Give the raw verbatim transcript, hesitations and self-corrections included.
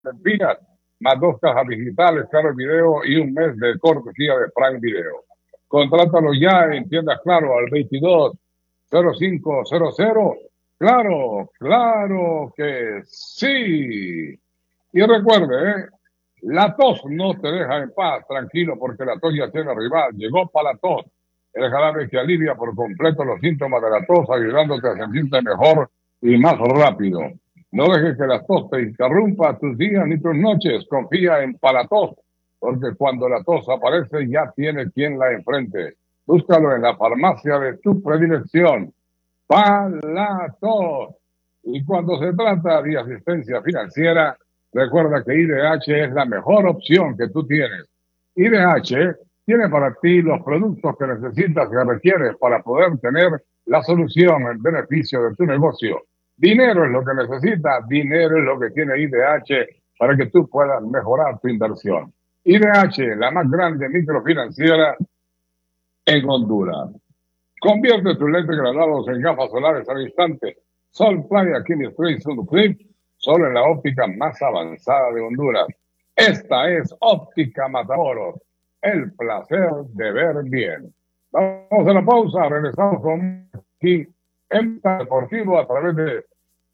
Argentina, más dos cajas digitales, Claro Video y un mes de cortesía de Prime Video. Contrátalo ya en tiendas Claro al veintidós cero cinco cero cero. Claro, claro que sí. Y recuerde, ¿eh? La tos no te deja en paz, tranquilo, porque la tos ya tiene rival. Llegó para la tos, el jarabe que alivia por completo los síntomas de la tos, ayudándote a sentirte mejor y más rápido. No dejes que la tos te interrumpa tus días ni tus noches. Confía en Palatos, porque cuando la tos aparece ya tiene quien la enfrente. Búscalo en la farmacia de tu predilección. Palatos. Y cuando se trata de asistencia financiera, recuerda que I D H es la mejor opción que tú tienes. I D H tiene para ti los productos que necesitas y requieres para poder tener la solución en beneficio de tu negocio. Dinero es lo que necesitas, dinero es lo que tiene I D H para que tú puedas mejorar tu inversión. I D H, la más grande microfinanciera en Honduras. Convierte tus lentes graduados en gafas solares al instante. Sol Playa King Street Clip, solo en la óptica más avanzada de Honduras. Esta es Óptica Matamoros, el placer de ver bien. Vamos a la pausa, regresamos con aquí en Deportivo a través de